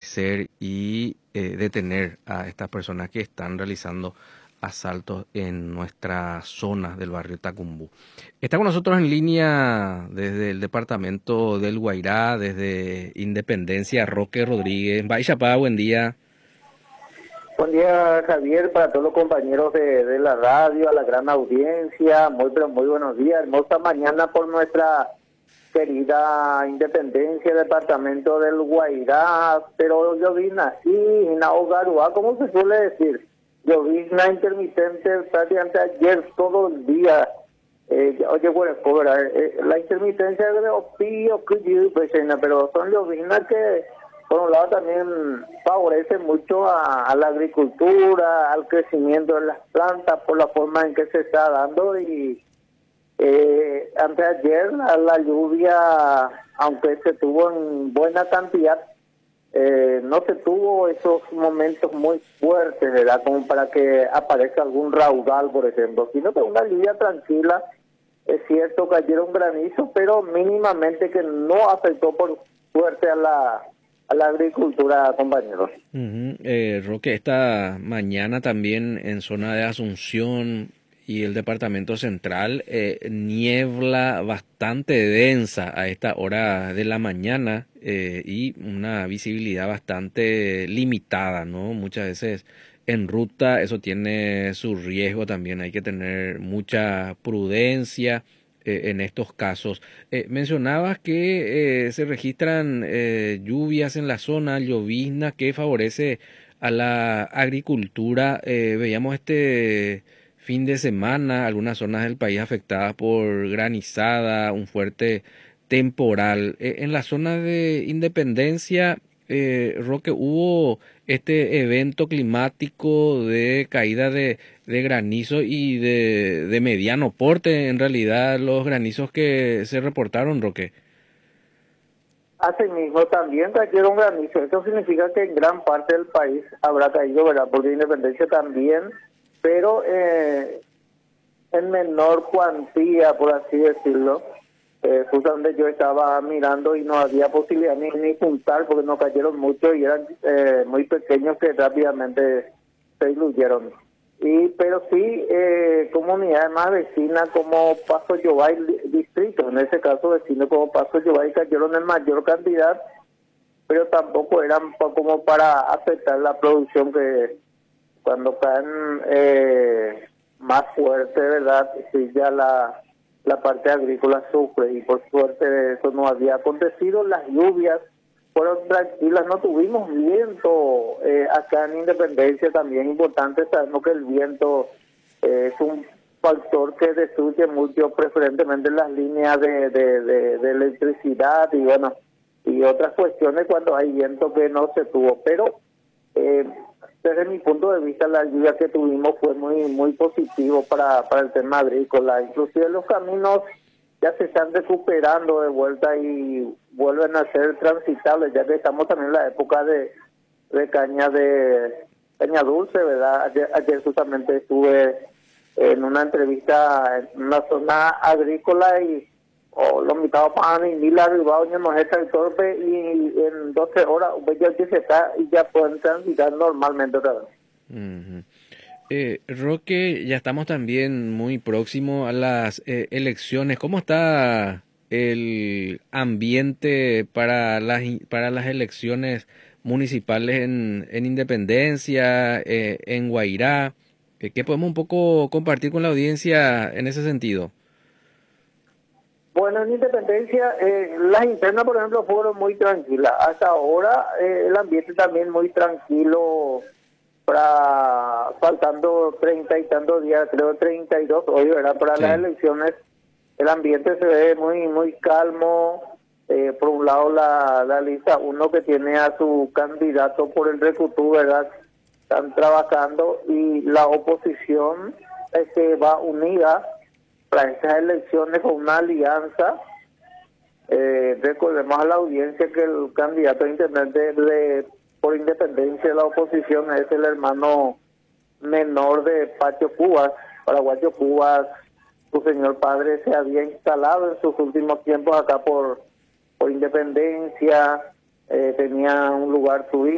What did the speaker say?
esclarecer y detener a estas personas que están realizando asaltos en nuestra zona del barrio Tacumbú. Está con nosotros en línea desde el departamento del Guairá, desde Independencia, Roque Rodríguez. Baixapá, buen día. Buen día, Javier, para todos los compañeros de la radio, a la gran audiencia, pero muy buenos días, hermosa mañana por nuestra querida Independencia, departamento del Guairá, pero llovizna así, en Ahogaruá, ¿cómo se suele decir? Llovizna intermitente prácticamente ayer todo el día. Oye, bueno, la intermitencia de opio, pero son lloviznas que por un lado también favorece mucho a la agricultura, al crecimiento de las plantas por la forma en que se está dando y anteayer la lluvia, aunque se tuvo en buena cantidad, no se tuvo esos momentos muy fuertes, ¿verdad? Como para que aparezca algún raudal, por ejemplo, sino que una lluvia tranquila. Es cierto, cayeron granizos, pero mínimamente que no afectó por suerte a la agricultura, compañeros. Roque, esta mañana también en zona de Asunción y el departamento central, niebla bastante densa a esta hora de la mañana y una visibilidad bastante limitada, ¿no? Muchas veces en ruta eso tiene su riesgo también, hay que tener mucha prudencia en estos casos. Mencionabas que se registran lluvias en la zona, llovizna que favorece a la agricultura. Veíamos este fin de semana algunas zonas del país afectadas por granizada, un fuerte temporal. En la zona de Independencia, Roque, hubo este evento climático de caída de granizo y de mediano porte, en realidad, los granizos que se reportaron, Roque. Asimismo, también cayeron granizos. Esto significa que en gran parte del país habrá caído, ¿verdad? Porque Independencia también, pero en menor cuantía, por así decirlo. Justamente yo estaba mirando y no había posibilidad ni juntar porque no cayeron mucho y eran muy pequeños que rápidamente se diluyeron. Pero sí, comunidades más vecinas como Paso Yobay distrito, en ese caso vecinos como Paso Yobay cayeron en mayor cantidad, pero tampoco eran como para afectar la producción, que cuando caen más fuerte, ¿verdad? Sí, ya la parte agrícola sufre y por suerte eso no había acontecido. Las lluvias fueron tranquilas, no tuvimos viento acá en Independencia, también importante. Sabemos que el viento es un factor que destruye mucho, preferentemente las líneas de electricidad y bueno, y otras cuestiones cuando hay viento que no se tuvo, pero desde mi punto de vista la lluvia que tuvimos fue muy positivo para el tema agrícola. Inclusive los caminos ya se están recuperando de vuelta y vuelven a ser transitables, ya que estamos también en la época de caña dulce, ¿verdad? Ayer justamente estuve en una entrevista en una zona agrícola y los invitados para y la arriba nos está el torpe y en 12 horas ya se está y ya pueden transitar normalmente otra vez. Roque, ya estamos también muy próximo a las elecciones. ¿Cómo está el ambiente para las elecciones municipales en Independencia, en Guairá? ¿Qué podemos un poco compartir con la audiencia en ese sentido? Bueno, en Independencia, las internas, por ejemplo, fueron muy tranquilas. Hasta ahora, el ambiente también muy tranquilo, faltando 30 y tantos días, creo 32 hoy, ¿verdad? Para Sí. las elecciones, el ambiente se ve muy calmo. Por un lado, la lista uno que tiene a su candidato por el Recutú, ¿verdad? Están trabajando y la oposición va unida para estas elecciones con una alianza. Recordemos a la audiencia que el candidato intendente por Independencia de la oposición es el hermano menor de Pacho Cubas, Paraguayo Cubas. Su señor padre se había instalado en sus últimos tiempos acá por Independencia, tenía un lugar turístico.